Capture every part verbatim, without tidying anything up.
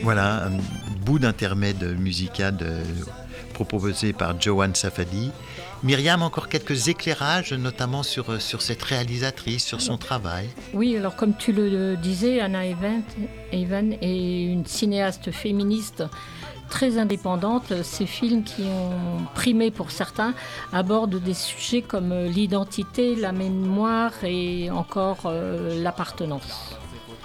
Voilà, un bout d'intermède musical de, proposé par Johan Safadi. Myriam, encore quelques éclairages, notamment sur, sur cette réalisatrice, sur son travail. Oui, alors comme tu le disais, Anna Evan, Evan est une cinéaste féministe très indépendante. Ces films qui ont primé pour certains abordent des sujets comme l'identité, la mémoire et encore euh, l'appartenance.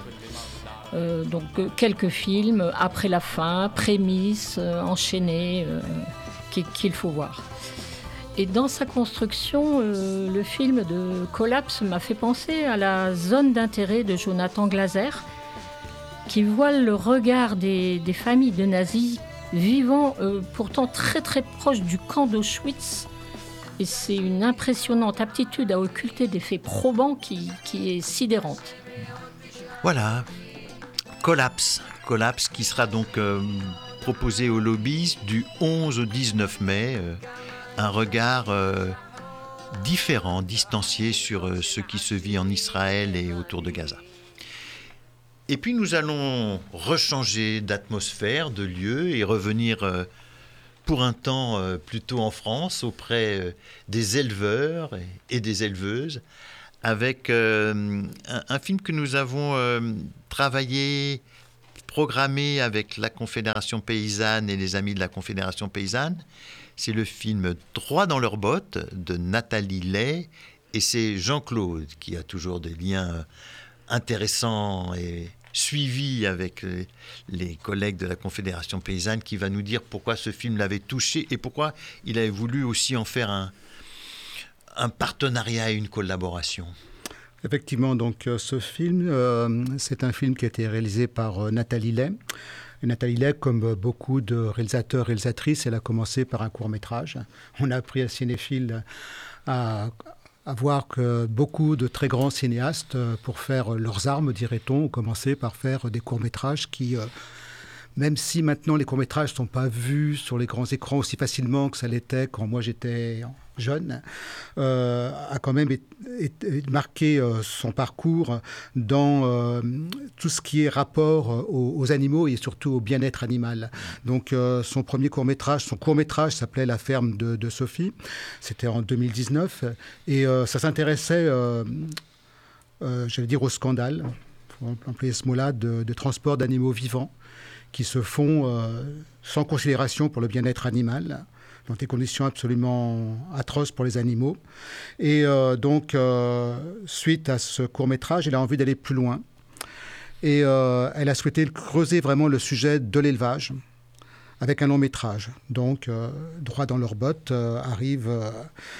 Euh, donc quelques films, Après la fin, Prémices, euh, enchaînés, euh, qu'il faut voir. Et dans sa construction, euh, le film de Collapse m'a fait penser à la zone d'intérêt de Jonathan Glaser, qui voile le regard des, des familles de nazis vivant euh, pourtant très très proche du camp d'Auschwitz. Et c'est une impressionnante aptitude à occulter des faits probants qui, qui est sidérante. Voilà, Collapse, Collapse qui sera donc euh, proposé aux lobbies du onze au dix-neuf mai. Euh, un regard euh, différent, distancié sur euh, ce qui se vit en Israël et autour de Gaza. Et puis nous allons rechanger d'atmosphère, de lieu et revenir euh, pour un temps euh, plutôt en France auprès euh, des éleveurs et, et des éleveuses avec euh, un, un film que nous avons euh, travaillé, programmé avec la Confédération paysanne et les amis de la Confédération paysanne. C'est le film « Droit dans leurs bottes » de Nathalie Lay et c'est Jean-Claude qui a toujours des liens intéressants et suivis avec les collègues de la Confédération paysanne qui va nous dire pourquoi ce film l'avait touché et pourquoi il avait voulu aussi en faire un, un partenariat et une collaboration. Effectivement, donc ce film, euh, c'est un film qui a été réalisé par euh, Nathalie Lay. Et Nathalie Lay, comme beaucoup de réalisateurs et réalisatrices, elle a commencé par un court-métrage. On a appris à Cinéphile à, à voir que beaucoup de très grands cinéastes, pour faire leurs armes, dirait-on, ont commencé par faire des courts-métrages qui, euh, même si maintenant les courts-métrages ne sont pas vus sur les grands écrans aussi facilement que ça l'était quand moi j'étais jeune, euh, a quand même et, et, et marqué euh, son parcours dans euh, tout ce qui est rapport aux, aux animaux et surtout au bien-être animal. Donc euh, son premier court-métrage, son court-métrage s'appelait La ferme de, de Sophie. C'était en deux mille dix-neuf et euh, ça s'intéressait, euh, euh, j'allais dire, au scandale, il faut employer ce mot-là, de, de transport d'animaux vivants qui se font euh, sans considération pour le bien-être animal, dans des conditions absolument atroces pour les animaux. Et euh, donc, euh, suite à ce court-métrage, elle a envie d'aller plus loin. Et euh, elle a souhaité creuser vraiment le sujet de l'élevage avec un long-métrage. Donc, euh, Droit dans leurs bottes euh, arrive euh,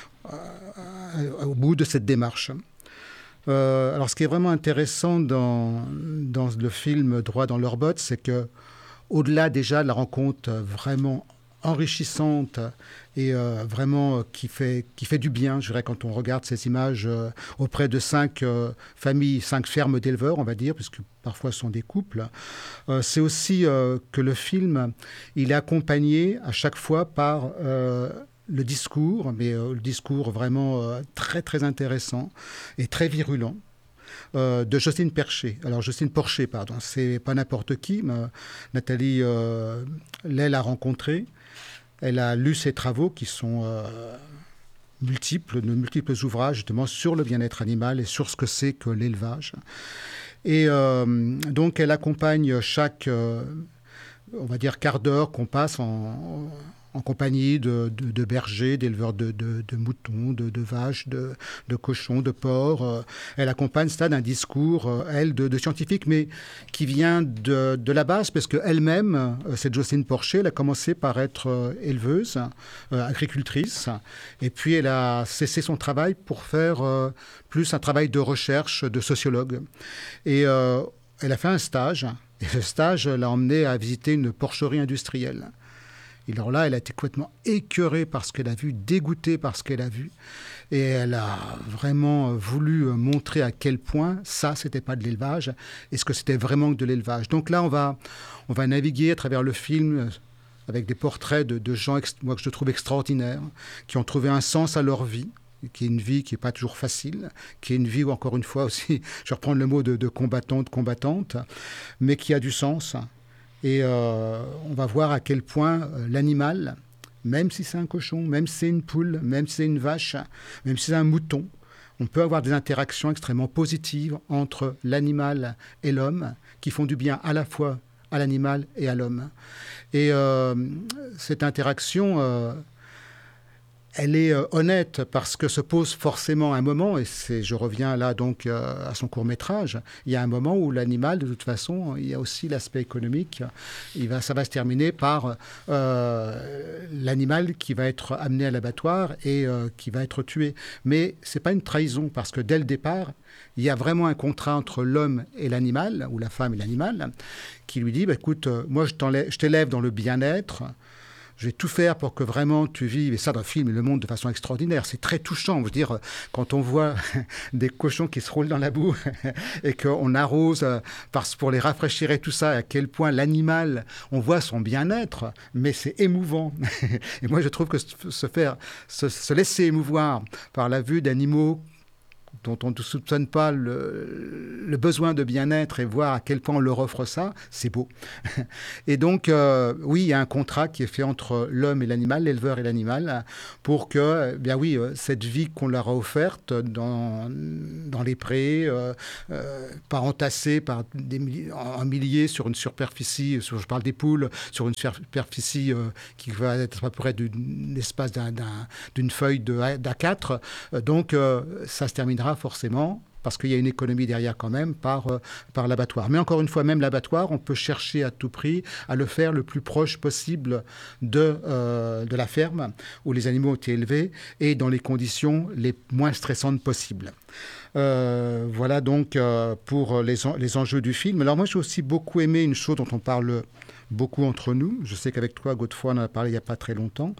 euh, au bout de cette démarche. Euh, alors, ce qui est vraiment intéressant dans, dans le film Droit dans leurs bottes, c'est que au-delà déjà de la rencontre vraiment enrichissante et euh, vraiment qui fait, qui fait du bien, je dirais, quand on regarde ces images euh, auprès de cinq euh, familles, cinq fermes d'éleveurs, on va dire, puisque parfois ce sont des couples, euh, c'est aussi euh, que le film, il est accompagné à chaque fois par euh, le discours, mais euh, le discours vraiment euh, très très intéressant et très virulent, Euh, de Jocelyne Percher. Alors, Jocelyne Porcher, pardon, c'est pas n'importe qui. Mais Nathalie euh, Lay l'a rencontrée. Elle a lu ses travaux qui sont euh, multiples, de multiples ouvrages justement sur le bien-être animal et sur ce que c'est que l'élevage. Et euh, donc, elle accompagne chaque, euh, on va dire, quart d'heure qu'on passe en, en compagnie de, de, de bergers, d'éleveurs de, de, de moutons, de, de vaches, de, de cochons, de porcs. Euh, elle accompagne ça d'un discours, euh, elle, de, de scientifique, mais qui vient de, de la base, parce qu'elle-même, euh, cette Jocelyne Porcher, elle a commencé par être euh, éleveuse, euh, agricultrice, et puis elle a cessé son travail pour faire euh, plus un travail de recherche, de sociologue. Et euh, elle a fait un stage, et ce stage l'a emmenée à visiter une porcherie industrielle. Et alors là, elle a été complètement écœurée par ce qu'elle a vu, dégoûtée par ce qu'elle a vu. Et elle a vraiment voulu montrer à quel point ça, c'était pas de l'élevage, et ce que c'était vraiment que de l'élevage. Donc là, on va, on va naviguer à travers le film avec des portraits de, de gens, moi, que je trouve extraordinaires, qui ont trouvé un sens à leur vie, qui est une vie qui n'est pas toujours facile, qui est une vie, encore une fois aussi, je vais reprendre le mot de, de combattante, combattante, mais qui a du sens. Et euh, on va voir à quel point euh, l'animal, même si c'est un cochon, même si c'est une poule, même si c'est une vache, même si c'est un mouton, on peut avoir des interactions extrêmement positives entre l'animal et l'homme qui font du bien à la fois à l'animal et à l'homme. Et euh, cette interaction, euh, elle est euh, honnête parce que se pose forcément un moment, et c'est, je reviens là donc euh, à son court-métrage, il y a un moment où l'animal, de toute façon, il y a aussi l'aspect économique, il va, ça va se terminer par euh, l'animal qui va être amené à l'abattoir et euh, qui va être tué. Mais ce n'est pas une trahison parce que dès le départ, il y a vraiment un contrat entre l'homme et l'animal, ou la femme et l'animal, qui lui dit, bah, écoute, euh, moi je, je t'élève dans le bien-être, je vais tout faire pour que vraiment tu vives. Et ça, dans le film, il le montre de façon extraordinaire. C'est très touchant. Je veux dire, quand on voit des cochons qui se roulent dans la boue et qu'on arrose parce, pour les rafraîchir et tout ça, à quel point l'animal, on voit son bien-être, mais c'est émouvant. Et moi, je trouve que se faire, se, se laisser émouvoir par la vue d'animaux dont on ne soupçonne pas le, le besoin de bien-être et voir à quel point on leur offre ça, c'est beau. Et donc, euh, oui, il y a un contrat qui est fait entre l'homme et l'animal, l'éleveur et l'animal, pour que, eh bien oui, cette vie qu'on leur a offerte dans, dans les prés, euh, euh, pas entassée par des milliers, en milliers sur une superficie, sur, je parle des poules, sur une superficie euh, qui va être à peu près d'une espace d'un, d'un, d'une feuille de, d'A quatre. Donc, euh, ça se terminera forcément, parce qu'il y a une économie derrière quand même, par, euh, par l'abattoir. Mais encore une fois, même l'abattoir, on peut chercher à tout prix à le faire le plus proche possible de, euh, de la ferme où les animaux ont été élevés et dans les conditions les moins stressantes possibles. Euh, voilà donc euh, pour les, en, les enjeux du film. Alors moi, j'ai aussi beaucoup aimé une chose dont on parle beaucoup entre nous. Je sais qu'avec toi, Godefroy, on en a parlé il n'y a pas très longtemps.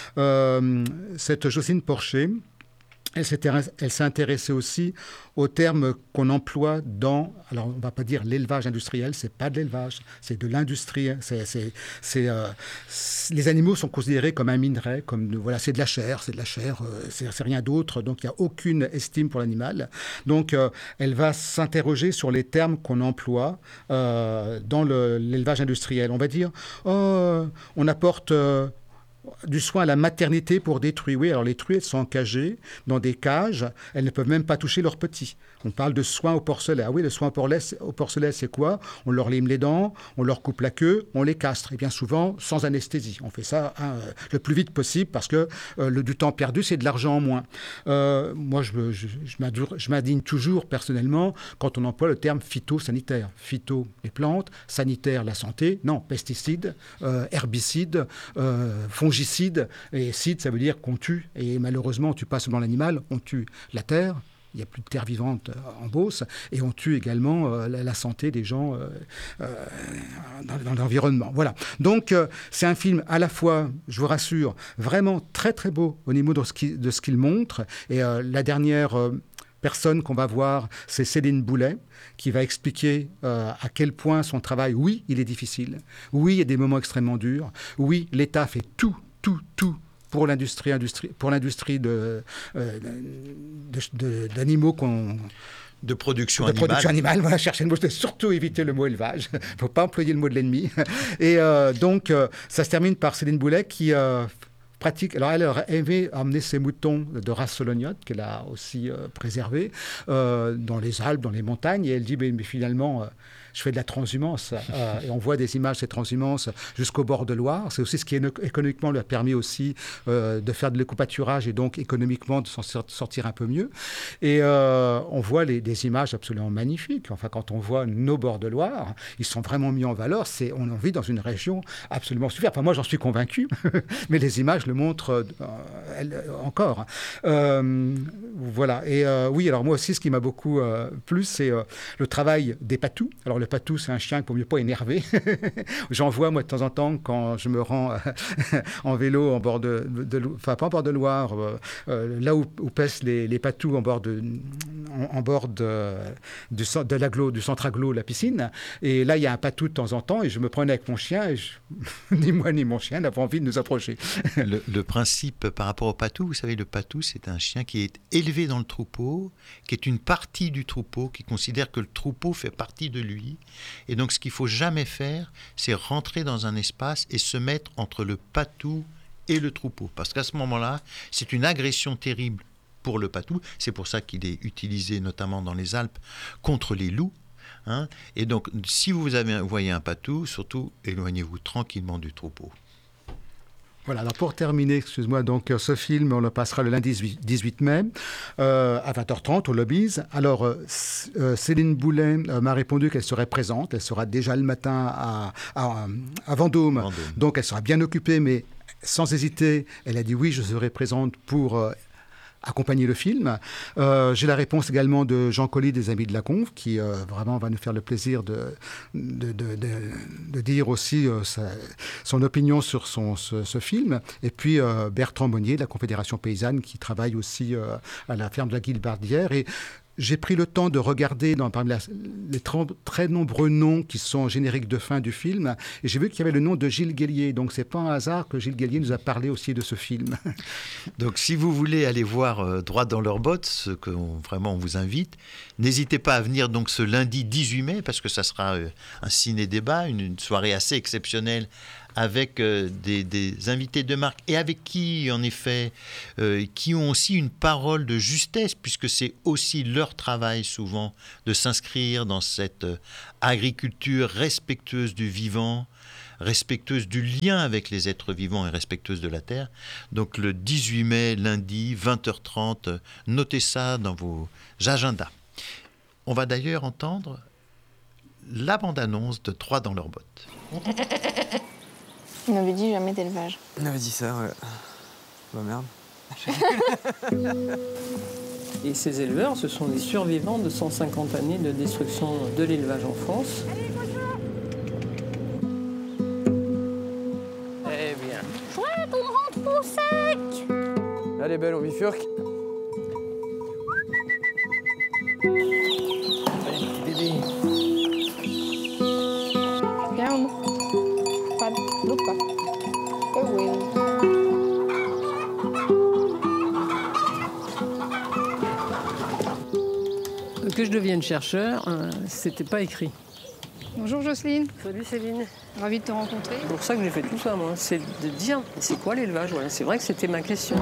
Euh, cette Jocelyne Porcher, Elle s'est, elle s'est intéressée aussi aux termes qu'on emploie dans, alors on ne va pas dire l'élevage industriel, ce n'est pas de l'élevage, c'est de l'industrie. C'est, c'est, c'est, euh, c'est, les animaux sont considérés comme un minerai, comme, voilà, c'est de la chair, c'est de la chair, euh, c'est, c'est rien d'autre, donc il n'y a aucune estime pour l'animal. Donc euh, elle va s'interroger sur les termes qu'on emploie euh, dans le, l'élevage industriel. On va dire, oh, on apporte... Euh, du soin à la maternité pour des truies. Oui, alors les truies, elles sont encagées dans des cages. Elles ne peuvent même pas toucher leurs petits. On parle de soins au porcelet. Ah oui, le soin au porcelet, c'est quoi? On leur lime les dents, on leur coupe la queue, on les castre. Et bien souvent, sans anesthésie. On fait ça hein, le plus vite possible parce que euh, le, du temps perdu, c'est de l'argent en moins. Euh, moi, je, je, je, je m'indigne toujours, personnellement, quand on emploie le terme phytosanitaire. Phyto, les plantes, sanitaire, la santé. Non, pesticides, euh, herbicides, euh, fongicides. Et cide, ça veut dire qu'on tue. Et malheureusement, on ne tue pas seulement l'animal, on tue la terre. Il n'y a plus de terre vivante en Beauce. Et on tue également euh, la, la santé des gens euh, euh, dans, dans l'environnement. Voilà. Donc, euh, c'est un film à la fois, je vous rassure, vraiment très, très beau au niveau de ce qu'il, de ce qu'il montre. Et euh, la dernière... Euh, personne qu'on va voir, c'est Céline Boulet, qui va expliquer euh, à quel point son travail, oui, il est difficile. Oui, il y a des moments extrêmement durs. Oui, l'État fait tout, tout, tout pour l'industrie, industrie, pour l'industrie de, euh, de, de, d'animaux qu'on... De production de animale. production animale, voilà, chercher le mot, surtout éviter le mot élevage. Il ne faut pas employer le mot de l'ennemi. Et euh, donc, euh, ça se termine par Céline Boulet qui... Euh, pratique. Alors, elle aurait aimé emmener ses moutons de race solognote, qu'elle a aussi euh, préservés, euh, dans les Alpes, dans les montagnes. Et elle dit, mais, mais finalement, euh, je fais de la transhumance. Euh, et on voit des images de cette transhumance jusqu'au bord de Loire. C'est aussi ce qui, économiquement, lui a permis aussi euh, de faire de l'éco-pâturage et donc, économiquement, de s'en sortir un peu mieux. Et euh, on voit les, des images absolument magnifiques. Enfin, quand on voit nos bords de Loire, ils sont vraiment mis en valeur. C'est, on vit dans une région absolument super. Enfin, moi, j'en suis convaincu. Mais les images le montre euh, elle, encore. Euh, voilà. Et euh, oui, alors moi aussi, ce qui m'a beaucoup euh, plu, c'est euh, le travail des patous. Alors le patou, c'est un chien qu'il ne faut mieux pas énerver. J'en vois, moi, de temps en temps, quand je me rends euh, en vélo en bord de, de, de... Enfin, pas en bord de Loire, euh, euh, là où, où pèsent les, les patous en bord de... En, en bord de, du, de l'agglo, du centre agglo, la piscine. Et là, il y a un patou de temps en temps et je me prenais avec mon chien et je... ni moi ni mon chien n'avons envie de nous approcher. Le, le principe par rapport au patou, vous savez, le patou, c'est un chien qui est élevé dans le troupeau, qui est une partie du troupeau, qui considère que le troupeau fait partie de lui aussi. Et donc ce qu'il ne faut jamais faire, c'est rentrer dans un espace et se mettre entre le patou et le troupeau. Parce qu'à ce moment-là, c'est une agression terrible pour le patou. C'est pour ça qu'il est utilisé notamment dans les Alpes contre les loups. Hein. Et donc, si vous avez, voyez un patou, surtout éloignez-vous tranquillement du troupeau. Voilà, alors pour terminer, excuse-moi, donc ce film, on le passera le lundi dix-huit mai euh, à vingt heures trente au Lobbies. Alors, euh, Céline Boulet euh, m'a répondu qu'elle serait présente. Elle sera déjà le matin à, à, à Vendôme. Vendôme. Donc, elle sera bien occupée, mais sans hésiter, elle a dit oui, je serai présente pour... Euh, accompagner le film. Euh, j'ai la réponse également de Jean Colly des Amis de la Conve, qui euh, vraiment va nous faire le plaisir de, de, de, de, de dire aussi euh, sa, son opinion sur son, ce, ce film. Et puis euh, Bertrand Monnier de la Confédération Paysanne, qui travaille aussi euh, à la ferme de la Guilbardière. Et j'ai pris le temps de regarder dans, parmi la, les très, très nombreux noms qui sont génériques de fin du film, et j'ai vu qu'il y avait le nom de Gilles Guellier. Donc c'est pas un hasard que Gilles Guellier nous a parlé aussi de ce film. Donc si vous voulez aller voir euh, droit dans leurs bottes, ce que on, vraiment on vous invite, n'hésitez pas à venir donc ce lundi dix-huit mai, parce que ça sera euh, un ciné-débat, une, une soirée assez exceptionnelle, avec euh, des, des invités de marque et avec qui, en effet, euh, qui ont aussi une parole de justesse, puisque c'est aussi leur travail souvent de s'inscrire dans cette euh, agriculture respectueuse du vivant, respectueuse du lien avec les êtres vivants et respectueuse de la terre. Donc le dix-huit mai, lundi, vingt heures trente, notez ça dans vos agendas. On va d'ailleurs entendre la bande-annonce de Droit dans leurs bottes. On m'avait dit jamais d'élevage. On avait dit ça, ouais. Bah merde. Et ces éleveurs, ce sont des survivants de cent cinquante années de destruction de l'élevage en France. Eh bien. Chouette, on rentre au sec. Allez, belle, on bifurque. Allez, bébé. Viens, on ouvre. Pas, l'autre pas. Oh oui. Que je devienne chercheur, euh, c'était pas écrit. Bonjour Jocelyne, Salut Céline. ravie de te rencontrer. C'est pour ça que j'ai fait tout ça, moi. C'est de dire, c'est quoi l'élevage? Voilà, c'est vrai que c'était ma question.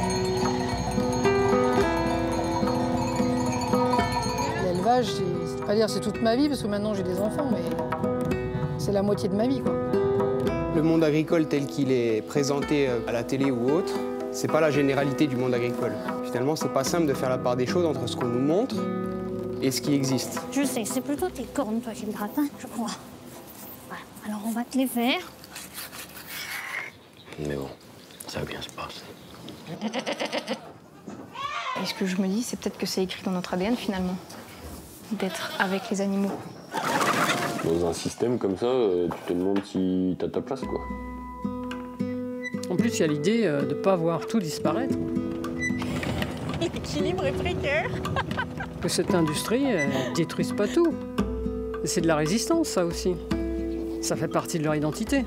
L'élevage, c'est pas dire c'est toute ma vie, parce que maintenant j'ai des enfants, mais c'est la moitié de ma vie, quoi. Le monde agricole tel qu'il est présenté à la télé ou autre, c'est pas la généralité du monde agricole. Finalement, c'est pas simple de faire la part des choses entre ce qu'on nous montre et ce qui existe. Je sais, c'est plutôt tes cornes, toi, qui me grattes, hein, je crois. Voilà. Alors, on va te les faire. Mais bon, ça va bien se passer. Et ce que je me dis, c'est peut-être que c'est écrit dans notre A D N, finalement. D'être avec les animaux. Dans un système comme ça, tu te demandes si t'as ta place, quoi. En plus, il y a l'idée euh, de ne pas voir tout disparaître. L'équilibre est précaire. Que cette industrie ne détruise pas tout. Et c'est de la résistance, ça aussi. Ça fait partie de leur identité.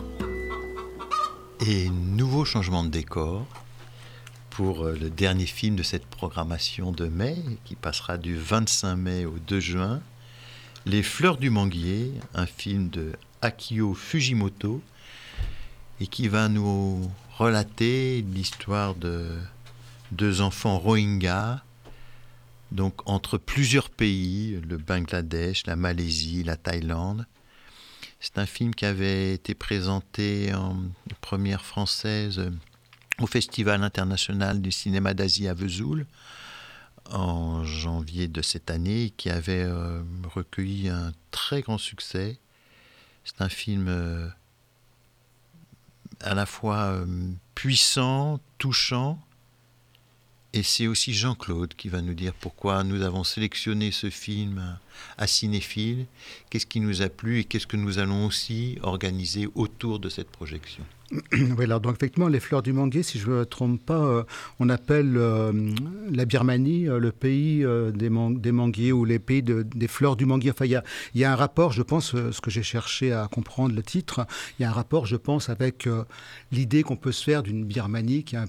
Et nouveau changement de décor pour le dernier film de cette programmation de mai, qui passera du vingt-cinq mai au deux juin. Les Fleurs du Manguier, un film de Akio Fujimoto, et qui va nous relater l'histoire de deux enfants Rohingyas, donc entre plusieurs pays, le Bangladesh, la Malaisie, la Thaïlande. C'est un film qui avait été présenté en première française au Festival international du cinéma d'Asie à Vesoul en janvier de cette année, qui avait euh, recueilli un très grand succès. C'est un film euh, à la fois euh, puissant, touchant, et c'est aussi Jean-Claude qui va nous dire pourquoi nous avons sélectionné ce film à Cinéphile, qu'est-ce qui nous a plu et qu'est-ce que nous allons aussi organiser autour de cette projection. Oui, alors donc effectivement, les fleurs du manguier, si je ne me trompe pas, euh, on appelle euh, la Birmanie euh, le pays euh, des, man- des manguiers ou les pays de, des fleurs du manguier. Enfin, il y a, il y a un rapport, je pense, euh, ce que j'ai cherché à comprendre le titre, il y a un rapport, je pense, avec euh, l'idée qu'on peut se faire d'une Birmanie, qui est un,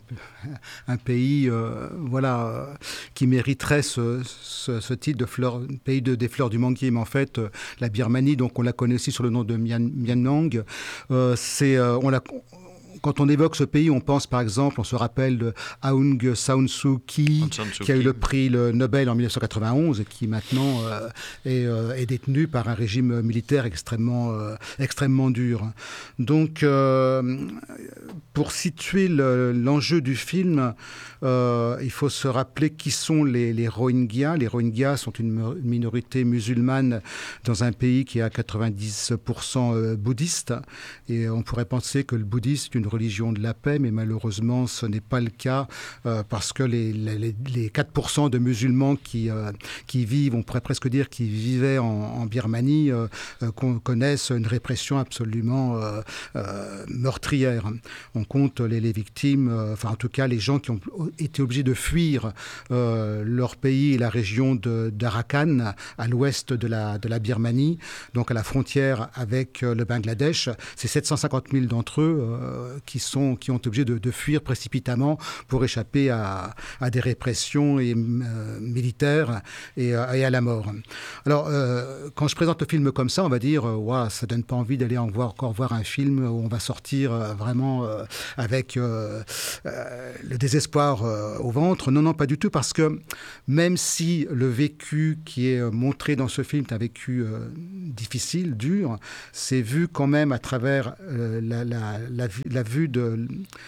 un pays, euh, voilà, euh, qui mériterait ce, ce, ce titre de fleur, pays de, des fleurs du manguier. Mais en fait, euh, la Birmanie, donc on la connaît aussi sous le nom de Myan, Myanmar. Euh, c'est, euh, on la Quand on évoque ce pays, on pense par exemple, on se rappelle de Aung San Suu Kyi, Aung San Suu qui a eu Kyi. le prix le Nobel en dix-neuf cent quatre-vingt-onze et qui maintenant euh, est, euh, est détenu par un régime militaire extrêmement, euh, extrêmement dur. Donc, euh, pour situer le, l'enjeu du film, euh, il faut se rappeler qui sont les, les Rohingyas. Les Rohingyas sont une minorité musulmane dans un pays qui est à quatre-vingt-dix pour cent bouddhiste. Et on pourrait penser que le bouddhisme est une religion de la paix, mais malheureusement, ce n'est pas le cas euh, parce que les, les, les quatre pour cent de musulmans qui, euh, qui vivent, on pourrait presque dire qui vivaient en, en Birmanie, euh, euh, connaissent une répression absolument euh, euh, meurtrière. On compte les, les victimes, euh, enfin en tout cas les gens qui ont été obligés de fuir euh, leur pays et la région de, d'Arakan, à l'ouest de la, de la Birmanie, donc à la frontière avec euh, le Bangladesh. C'est sept cent cinquante mille d'entre eux euh, qui, sont, qui ont été obligés de, de fuir précipitamment pour échapper à, à des répressions et, euh, militaires et, euh, et à la mort. Alors, euh, quand je présente le film comme ça, on va dire euh, wow, ça ne donne pas envie d'aller en voir, encore voir un film où on va sortir euh, vraiment euh, avec euh, euh, le désespoir euh, au ventre. Non, non, pas du tout, parce que même si le vécu qui est montré dans ce film est un vécu euh, difficile, dur, c'est vu quand même à travers euh, la, la, la, la vue de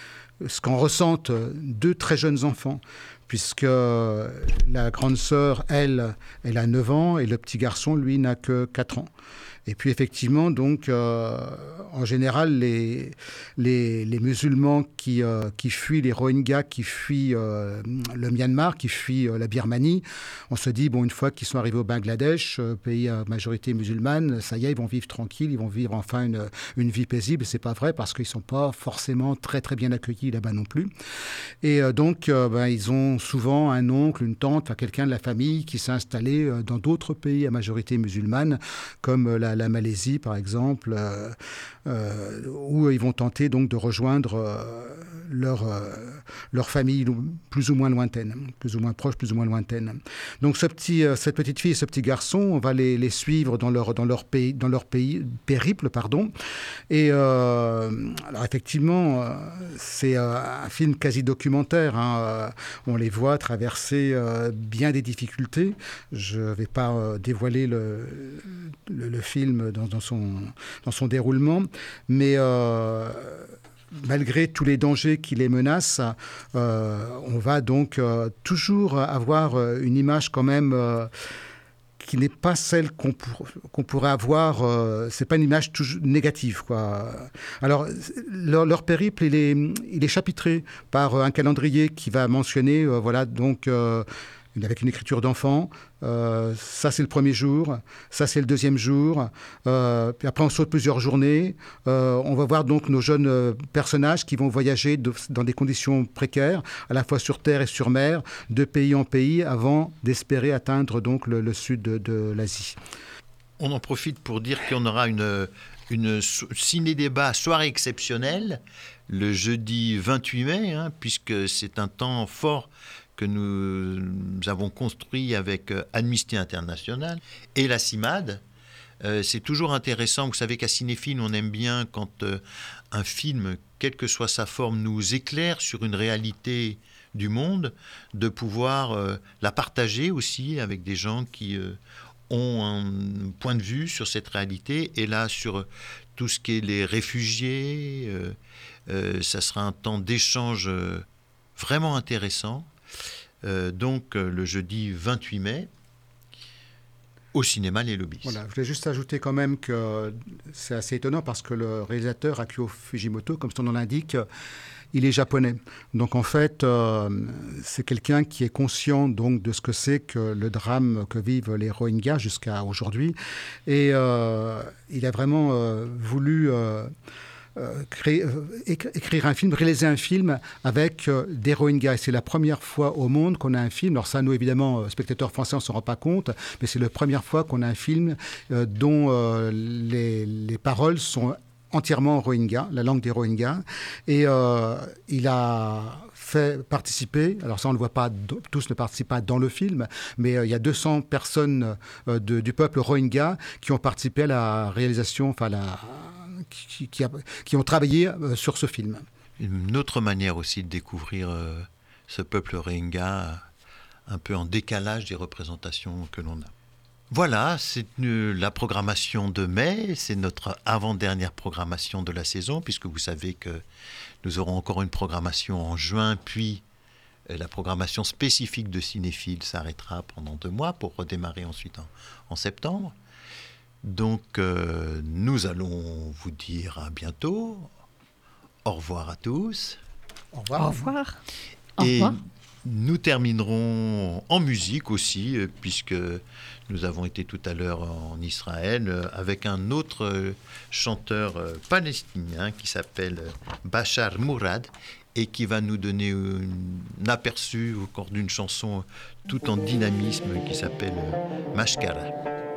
ce qu'en ressentent deux très jeunes enfants, puisque la grande sœur, elle, elle a neuf ans et le petit garçon, lui, n'a que quatre ans. Et puis effectivement, donc, euh, en général, les, les, les musulmans qui, euh, qui fuient, les Rohingyas qui fuient euh, le Myanmar, qui fuient euh, la Birmanie, on se dit, bon, une fois qu'ils sont arrivés au Bangladesh, euh, pays à majorité musulmane, ça y est, ils vont vivre tranquilles, ils vont vivre enfin une, une vie paisible. C'est pas vrai, parce qu'ils sont pas forcément très, très bien accueillis là-bas non plus. Et euh, donc, euh, ben, ils ont souvent un oncle, une tante, enfin, quelqu'un de la famille qui s'est installé euh, dans d'autres pays à majorité musulmane, comme euh, la la Malaisie, par exemple, euh, euh, où ils vont tenter donc de rejoindre euh, leur, euh, leur famille plus ou moins lointaine, plus ou moins proche, plus ou moins lointaine. Donc ce petit, euh, cette petite fille et ce petit garçon, on va les, les suivre dans leur, dans leur pays, dans leur pays périple, pardon. Et euh, alors effectivement, euh, c'est euh, un film quasi documentaire. Hein. On les voit traverser euh, bien des difficultés. Je ne vais pas euh, dévoiler le, le, le film Dans, dans, son, dans son déroulement, mais euh, malgré tous les dangers qui les menacent, euh, on va donc euh, toujours avoir une image quand même euh, qui n'est pas celle qu'on, pour, qu'on pourrait avoir, euh, c'est pas une image toujours négative, quoi. Alors, leur, leur périple, il est, il est chapitré par un calendrier qui va mentionner, euh, voilà, donc... Euh, avec une écriture d'enfant, euh, ça c'est le premier jour, ça c'est le deuxième jour, euh, puis après on saute plusieurs journées, euh, on va voir donc nos jeunes euh, personnages qui vont voyager de, dans des conditions précaires, à la fois sur terre et sur mer, de pays en pays, avant d'espérer atteindre donc le, le sud de, de l'Asie. On en profite pour dire qu'on aura une, une ciné-débat soirée exceptionnelle le jeudi vingt-huit mai, hein, puisque c'est un temps fort que nous, nous avons construit avec Amnesty International et la CIMAD. Euh, c'est toujours intéressant. Vous savez qu'à Cinéphile, on aime bien quand euh, un film, quelle que soit sa forme, nous éclaire sur une réalité du monde, de pouvoir euh, la partager aussi avec des gens qui euh, ont un point de vue sur cette réalité. Et là, sur tout ce qui est les réfugiés, euh, euh, ça sera un temps d'échange euh, vraiment intéressant. Euh, donc euh, le jeudi vingt-huit mai, au cinéma Les Lobbies. Voilà, je voulais juste ajouter quand même que c'est assez étonnant parce que le réalisateur Akio Fujimoto, comme son nom l'indique, il est japonais. Donc en fait, euh, c'est quelqu'un qui est conscient donc de ce que c'est que le drame que vivent les Rohingyas jusqu'à aujourd'hui. Et euh, il a vraiment euh, voulu... Euh, euh, créer, euh, écrire un film, réaliser un film avec euh, des Rohingyas. Et c'est la première fois au monde qu'on a un film, alors ça nous évidemment, spectateurs français, on ne s'en rend pas compte, mais c'est la première fois qu'on a un film euh, dont euh, les, les paroles sont entièrement en Rohingya, la langue des Rohingyas. Et euh, il a fait participer, alors ça on ne le voit pas, tous ne participent pas dans le film, mais euh, il y a deux cents personnes euh, de, du peuple Rohingya qui ont participé à la réalisation, enfin la, qui, qui, a, qui ont travaillé euh, sur ce film. Une autre manière aussi de découvrir euh, ce peuple Rohingya, un peu en décalage des représentations que l'on a. Voilà, c'est la programmation de mai, c'est notre avant-dernière programmation de la saison, puisque vous savez que nous aurons encore une programmation en juin, puis la programmation spécifique de Cinéphile s'arrêtera pendant deux mois pour redémarrer ensuite en, en septembre. Donc euh, nous allons vous dire à bientôt, au revoir à tous. Au revoir. Au revoir. Et Au revoir. Nous terminerons en musique aussi, puisque nous avons été tout à l'heure en Israël avec un autre chanteur palestinien qui s'appelle Bachar Mourad et qui va nous donner un aperçu encore d'une chanson tout en dynamisme qui s'appelle Mashkara.